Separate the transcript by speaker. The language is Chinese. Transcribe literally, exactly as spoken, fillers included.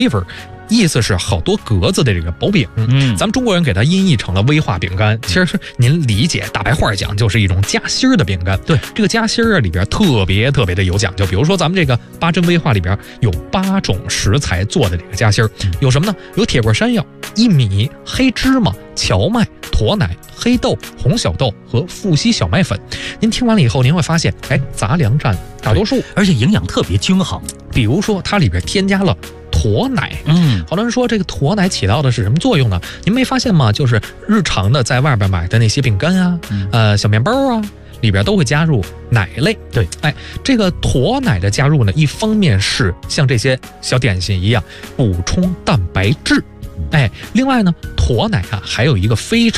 Speaker 1: flavor。意思是好多格子的这个薄饼，
Speaker 2: 嗯，
Speaker 1: 咱们中国人给它音译成了威化饼干。其实您理解，大白话讲就是一种夹心儿的饼干。
Speaker 2: 对，
Speaker 1: 这个夹心儿啊里边特别特别的有讲究。比如说咱们这个八珍威化里边有八种食材做的这个夹心儿，有什么呢？有铁棍山药、薏米、黑芝麻、荞麦、驼奶、黑豆、红小豆和富硒小麦粉。您听完了以后，您会发现，哎，杂粮占大多数，
Speaker 2: 而且营养特别均衡。
Speaker 1: 比如说它里边添加了驼奶，
Speaker 2: 嗯，
Speaker 1: 好多人说这个驼奶起到的是什么作用呢？您没发现吗？就是日常的在外边买的那些饼干啊，
Speaker 2: 嗯、
Speaker 1: 呃，小面包啊，里边都会加入奶类。
Speaker 2: 对，
Speaker 1: 哎，这个驼奶的加入呢，一方面是像这些小点心一样补充蛋白质，哎，另外呢，驼奶啊还有一个非常